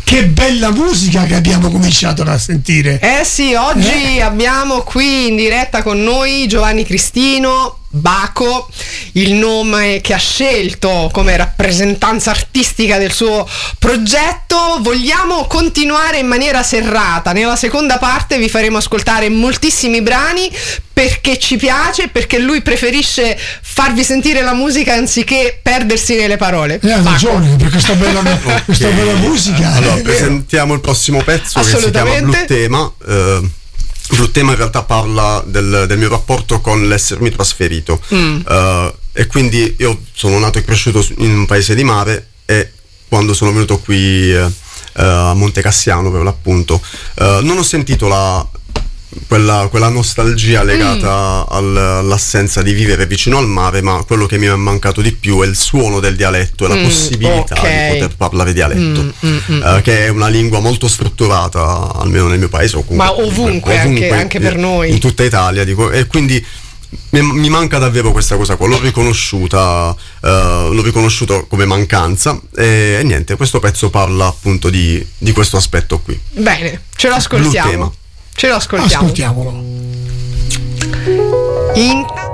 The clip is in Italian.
Che bella musica che abbiamo cominciato a sentire. Sì, oggi abbiamo qui in diretta con noi Giovanni Cristino, Baco, il nome che ha scelto come rappresentanza artistica del suo progetto. Vogliamo continuare in maniera serrata. Nella seconda parte vi faremo ascoltare moltissimi brani perché ci piace, perché lui preferisce farvi sentire la musica anziché perdersi nelle parole. Ha ragione, per questa bella musica. Allora, presentiamo il prossimo pezzo che si chiama Blue Tema. Blue Tema in realtà parla del mio rapporto con l'essermi trasferito, e quindi io sono nato e cresciuto in un paese di mare, e quando sono venuto qui a Monte Cassiano per l'appunto non ho sentito quella nostalgia legata all'assenza di vivere vicino al mare, ma quello che mi è mancato di più è il suono del dialetto e la possibilità di poter parlare dialetto, che è una lingua molto strutturata, almeno nel mio paese, o comunque, ma ovunque anche per noi in tutta Italia, dico, e quindi mi manca davvero questa cosa qua. L'ho riconosciuto come mancanza, e niente, questo pezzo parla appunto di questo aspetto qui. Bene, ce lo ascoltiamo. Ascoltiamolo. In